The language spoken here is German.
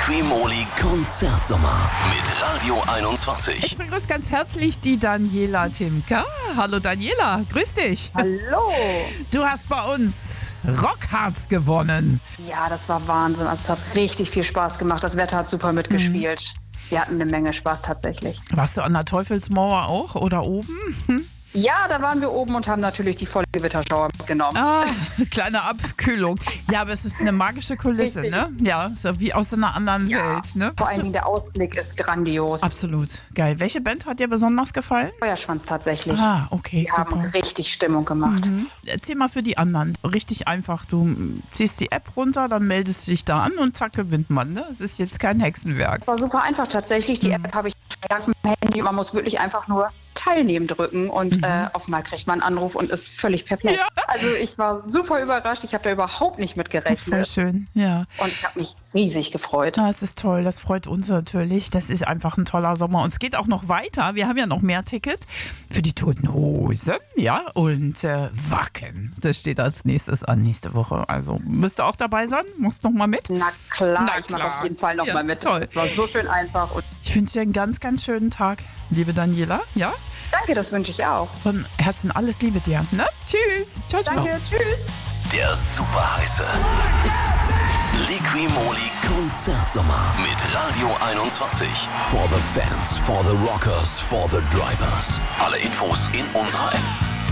Liqui-Moly Konzertsommer mit Radio 21. Ich begrüße ganz herzlich die Daniela Timka. Hallo Daniela, grüß dich. Hallo. Du hast bei uns Rockharz gewonnen. Ja, das war Wahnsinn. Also es hat richtig viel Spaß gemacht. Das Wetter hat super mitgespielt. Wir hatten eine Menge Spaß tatsächlich. Warst du an der Teufelsmauer auch oder oben? Ja, da waren wir oben und haben natürlich die volle Gewitterschauer mitgenommen. Ah, kleine Abkühlung. Ja, aber es ist eine magische Kulisse, ne? Ja, so wie aus einer anderen Welt, ne? Vor allen Dingen der Ausblick ist grandios. Absolut. Geil. Welche Band hat dir besonders gefallen? Feuerschwanz tatsächlich. Ah, okay, Die haben richtig Stimmung gemacht. Erzähl mal für die anderen. Richtig einfach. Du ziehst die App runter, dann meldest du dich da an und zack, gewinnt man. Ne? Es ist jetzt kein Hexenwerk. Das war super einfach tatsächlich. Die App habe ich auf dem Handy. Man muss wirklich einfach nur Teilnehmen drücken und auf einmal kriegt man einen Anruf und ist völlig perplex. Ja. Also ich war super überrascht. Ich habe da überhaupt nicht mit Voll gerechnet. schön, ja. Und ich habe mich riesig gefreut. Das ist toll, das freut uns natürlich. Das ist einfach ein toller Sommer. Und es geht auch noch weiter. Wir haben ja noch mehr Tickets für die Toten Hosen, ja, und Wacken. Das steht als nächstes an nächste Woche. Also wirst du auch dabei sein? Musst noch mal mit? Na klar, Na ich mache klar. auf jeden Fall noch Ja, mal mit. toll. Es war so schön einfach. Und Ich wünsche dir einen ganz, ganz schönen Tag, liebe Daniela. Ja, danke, das wünsche ich auch. von Herzen alles Liebe dir. Ne? Tschüss. Ciao, ciao. Danke, tschüss. Der super heiße Liqui-Moly Konzertsommer mit Radio 21. For the fans, for the rockers, for the drivers. Alle Infos in unserer App.